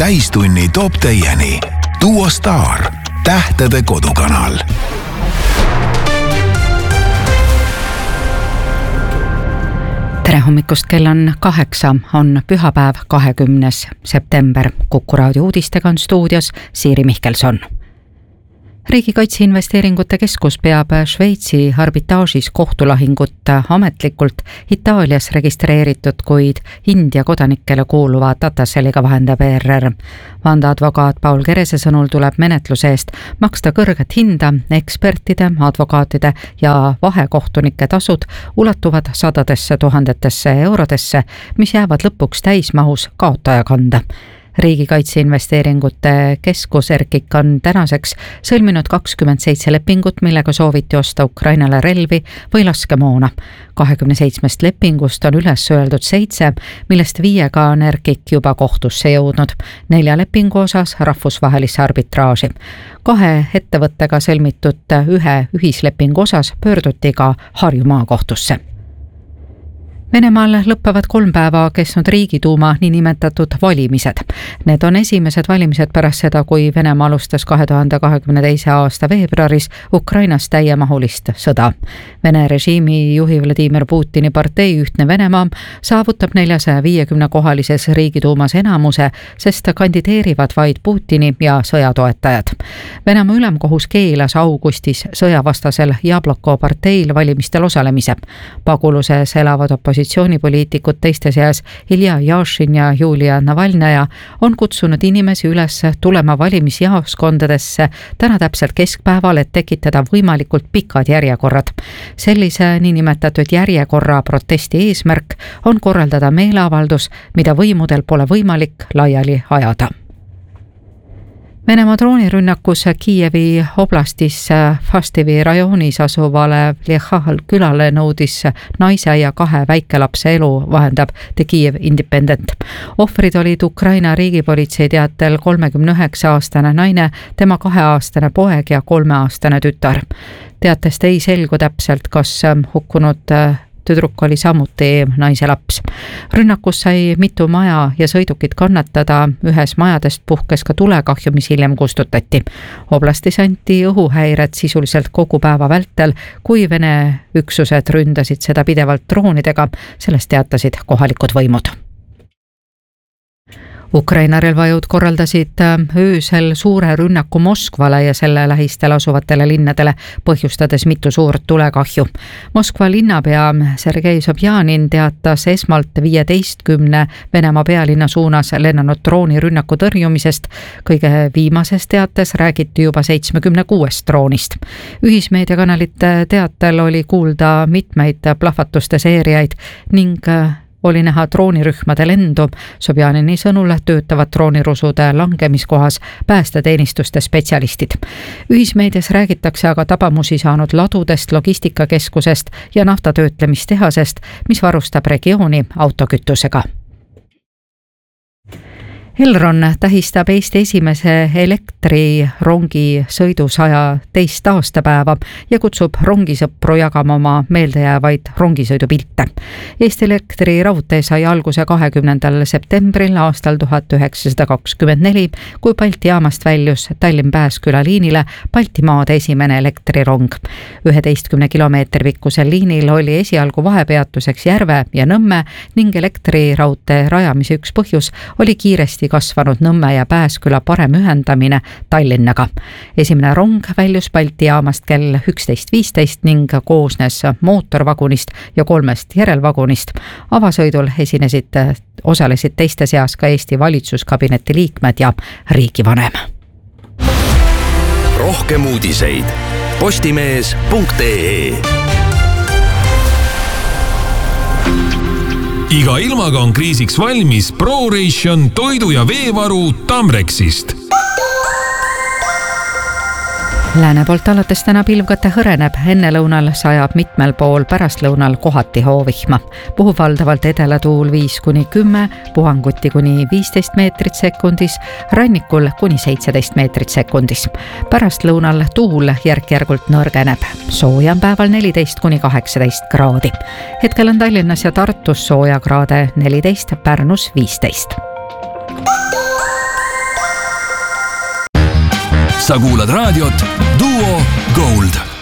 täistunni toob teieni Duo Star, tähtede kodukanal. Tere hommikust, kell on 8, on pühapäev 20. september. Kuku raadio uudistega on stuudios Siiri Mihkelson. Riigikaitseinvesteeringute keskus peab Šveitsi arbitraažis kohtulahingut ametlikult Itaalias registreeritud, kuid India kodanikele kuuluva Tataseliga vahendab ERR. Vandeadvokaat Paul Kerese sõnul tuleb menetluse eest maksta kõrget hinda, ekspertide, advokaatide ja vahekohtunike tasud ulatuvad sadadesse tuhandetesse eurodesse, mis jäävad lõpuks täismahus kaotaja kanda. Riigikaitseinvesteeringute keskus ERKIK on tänaseks sõlminud 27 lepingut, millega sooviti osta Ukrainale relvi või laskemoona. 27 lepingust on üles öeldud 7, millest 5-ga on ERKIK juba kohtusse jõudnud. 4 lepingu osas rahvusvahelisse arbitraaži. 2 ettevõttega sõlmitud 1 ühislepingu osas pöörduti ka Harju maakohtusse. Venemaal lõppevad 3 päeva kestnud Riigiduuma niinimetatud valimised. Need on esimesed valimised pärast seda, kui Venemaa alustas 2022. aasta veebruaris Ukrainas täiemahulist sõda. Vene režiimi juhi Vladimir Putini partei Ühtne Venemaa saavutab 450 kohalises Riigiduumas enamuse, sest kandideerivad vaid Putini ja sõjatoetajad. Venemaa ülemkohus keelas augustis sõjavastasel Jabloko parteil valimistel osalemise. Paguluses elavad opositsioonipoliitikud, teiste seas Ilja Jašin ja Julia Navalnaja, on kutsunud inimesi üles tulema valimisjaoskondadesse täna täpselt keskpäeval, et tekitada võimalikult pikad järjekorrad. Sellise niinimetatud järjekorra protesti eesmärk on korraldada meeleavaldus, mida võimudel pole võimalik laiali ajada. Venemaa droonirünnakus Kiievi oblastis Fastivi rajoonis asuvale Vljehal külale nõudis naise ja 2 väikelapse elu, vahendab The Kiev Independent. Ohvrid olid Ukraina riigipolitsei teatel 39-aastane naine, tema 2-aastane poeg ja 3-aastane tütar. Teatest ei selgu täpselt, kas hukkunud tüdruk oli samuti naise laps. Rünnakus sai mitu maja ja sõidukit kannatada, ühes majadest puhkes ka tulekahju, mis hiljem kustutati. Oblastis anti õhuhäired sisuliselt kogu päeva vältel, kui Vene üksused ründasid seda pidevalt droonidega, sellest teatasid kohalikud võimud. Ukraina relvajõud korraldasid öösel suure rünnaku Moskvale ja selle lähistel asuvatele linnadele, põhjustades mitu suurt tulekahju. Moskva linnapea Sergei Sobjanin teatas esmalt 15 Venemaa pealinna suunas lennanud droonirünnaku tõrjumisest. Kõige viimases teates räägiti juba 76 droonist. Ühismeediakanalite teatel oli kuulda mitmeid plahvatuste seeriaid ning oli näha droonirühmade lendu. Sobjanini sõnul töötavad droonirusude langemiskohas päästeteenistuste spetsialistid. Ühismeedias räägitakse aga tabamusi saanud ladudest, logistikakeskusest ja naftatöötlemistehasest, mis varustab regiooni autokütusega. Elron tähistab Eesti esimese elektrirongi sõidu 102. aastapäeva ja kutsub rongisõpru jagama oma meeldejäävaid rongisõidupilte. Eesti elektriraudtee sai alguse 20. septembril aastal 1924, kui Balti jaamast väljus Tallinn-Pääsküla liinile Baltimaade esimene elektrirong. 11 kilomeetri pikkusel liinil oli esialgu vahepeatuseks Järve ja Nõmme ning elektriraudtee rajamise üks põhjus oli kiiresti kasvanud Nõmme ja Pääsküla parem ühendamine Tallinnaga. Esimene rong väljus Balti jaamast kell 11.15 ning koosnes mootorvagunist ja 3 järelvagunist. Avasõidul osalesid teiste seas ka Eesti valitsuskabineti liikmed ja riigivanem. Rohkem uudiseid postimees.ee. Iga ilmaga on kriisiks valmis ProRation toidu- ja veevaru Tamrexist. Lääne poolt alates täna pilvkate hõreneb, ennelõunal sajab mitmel pool, pärastlõunal kohati hoovihma. Puhub valdavalt edelatuul 5-10, puhanguti kuni 15 meetrit sekundis, rannikul kuni 17 meetrit sekundis. Pärastlõunal tuul järk-järgult nõrgeneb. Sooja on päeval 14-18 kraadi. Hetkel on Tallinnas ja Tartus sooja kraade 14, Pärnus 15. sa kuulad raadiot Duo Gold.